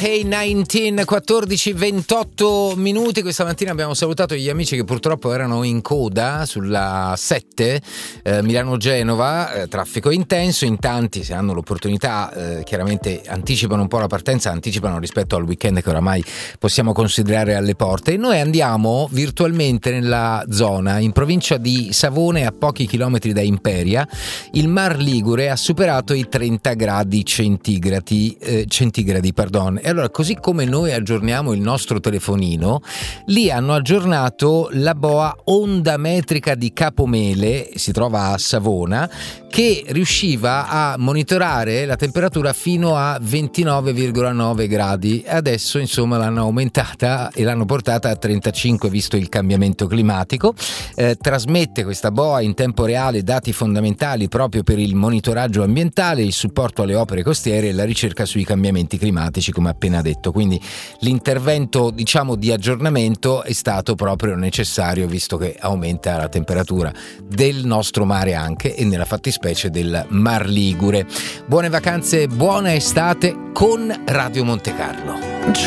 Hey 19, 14:28 minuti. Questa mattina abbiamo salutato gli amici che purtroppo erano in coda sulla 7 Milano-Genova, traffico intenso, in tanti se hanno l'opportunità chiaramente anticipano un po' la partenza, anticipano rispetto al weekend che oramai possiamo considerare alle porte, e noi andiamo virtualmente nella zona in provincia di Savone, a pochi chilometri da Imperia. Il Mar Ligure ha superato i 30 gradi centigradi, e allora, così come noi aggiorniamo il nostro telefonino, lì hanno aggiornato la boa onda metrica di Capomele, si trova a Savona, che riusciva a monitorare la temperatura fino a 29,9 gradi. Adesso insomma l'hanno aumentata e l'hanno portata a 35 visto il cambiamento climatico. Trasmette questa boa in tempo reale dati fondamentali proprio per il monitoraggio ambientale, il supporto alle opere costiere e la ricerca sui cambiamenti climatici, come appena detto. Quindi l'intervento, diciamo, di aggiornamento è stato proprio necessario, visto che aumenta la temperatura del nostro mare anche, e nella fattispecie del Mar Ligure. Buone vacanze, buona estate con Radio Monte Carlo.